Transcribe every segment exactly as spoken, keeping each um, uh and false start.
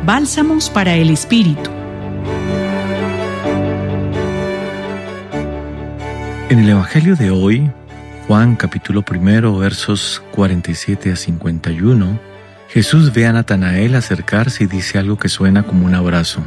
Bálsamos para el Espíritu. En el Evangelio de hoy, Juan capítulo primero, versos cuarenta y siete a cincuenta y uno, Jesús ve a Natanael acercarse y dice algo que suena como un abrazo.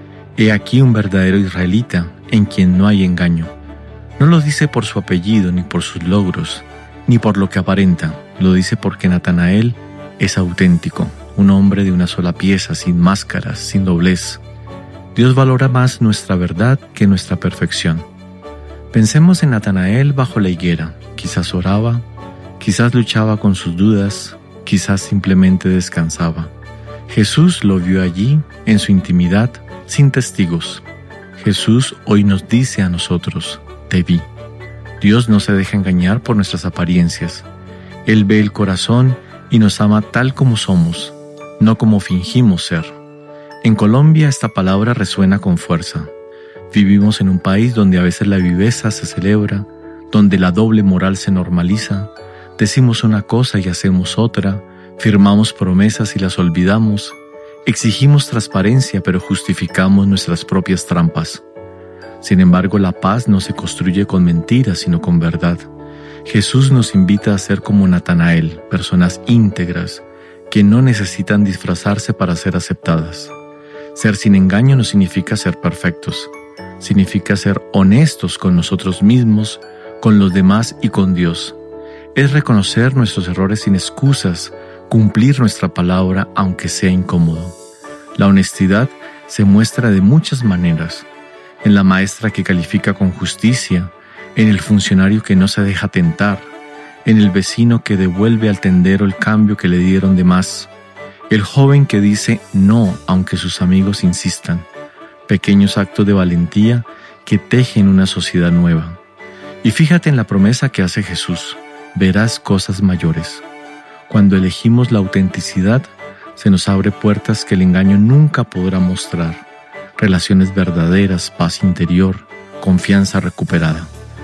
He aquí un verdadero israelita, en quien no hay engaño. No lo dice por su apellido, ni por sus logros, ni por lo que aparenta. Lo dice porque Natanael es auténtico, un hombre de una sola pieza, sin máscaras, sin doblez. Dios valora más nuestra verdad que nuestra perfección. Pensemos en Natanael bajo la higuera. Quizás oraba, quizás luchaba con sus dudas, quizás simplemente descansaba. Jesús lo vio allí, en su intimidad, sin testigos. Jesús hoy nos dice a nosotros: te vi. Dios no se deja engañar por nuestras apariencias. Él ve el corazón y nos ama tal como somos, no como fingimos ser. En Colombia esta palabra resuena con fuerza. Vivimos en un país donde a veces la viveza se celebra, donde la doble moral se normaliza. Decimos una cosa y hacemos otra, firmamos promesas y las olvidamos, exigimos transparencia pero justificamos nuestras propias trampas. Sin embargo, la paz no se construye con mentiras, sino con verdad. Jesús nos invita a ser como Natanael, personas íntegras, que no necesitan disfrazarse para ser aceptadas. Ser sin engaño no significa ser perfectos, significa ser honestos con nosotros mismos, con los demás y con Dios. Es reconocer nuestros errores sin excusas, cumplir nuestra palabra aunque sea incómodo. La honestidad se muestra de muchas maneras: en la maestra que califica con justicia, en el funcionario que no se deja tentar, en el vecino que devuelve al tendero el cambio que le dieron de más, el joven que dice no aunque sus amigos insistan. Pequeños actos de valentía que tejen una sociedad nueva. Y fíjate en la promesa que hace Jesús: verás cosas mayores. Cuando elegimos la autenticidad, se nos abre puertas que el engaño nunca podrá mostrar. Relaciones verdaderas, paz interior, confianza recuperada.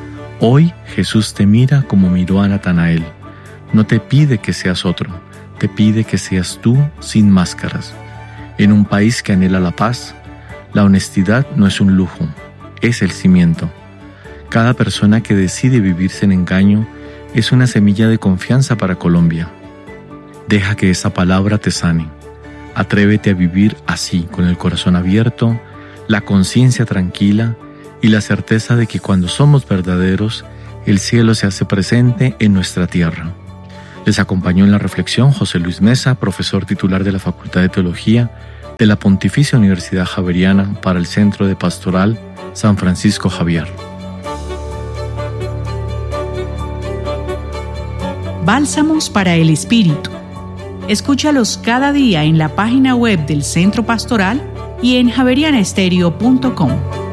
Hoy Jesús te mira como miró a Natanael. No te pide que seas otro, te pide que seas tú sin máscaras. En un país que anhela la paz, la honestidad no es un lujo, es el cimiento. Cada persona que decide vivir sin engaño es una semilla de confianza para Colombia. Deja que esa palabra te sane. Atrévete a vivir así, con el corazón abierto, la conciencia tranquila y la certeza de que cuando somos verdaderos, el cielo se hace presente en nuestra tierra. Les acompañó en la reflexión José Luis Mesa, profesor titular de la Facultad de Teología de la Pontificia Universidad Javeriana para el Centro de Pastoral San Francisco Javier. Bálsamos para el Espíritu. Escúchalos cada día en la página web del Centro Pastoral y en javeriana estéreo punto com.